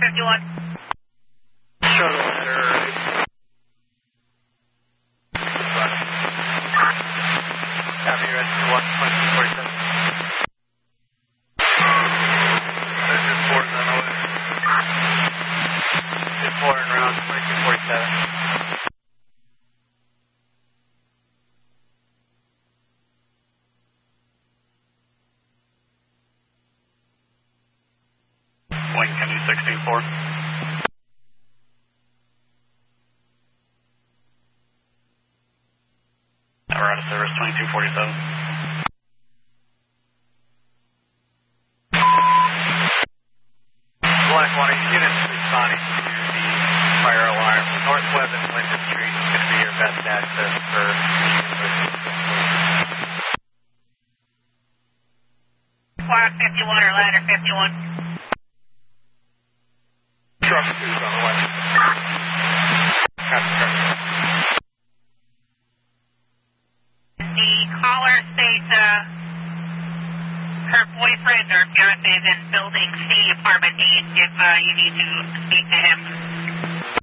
51. Shuttle ladder. Copy, you're at 1.47. This is 4 on over. It's 4 and around 2247. Wing Kenny 16-4. Now we're out of service 2247. Blackwater units responding to the fire alarm. Northwest and Linden Street is going to be your best access for Squad 51 or ladder 51. Truck 2's on the left. Copy, truck. The caller states her boyfriend or fiance is in building C, apartment 8, if you need to speak to him.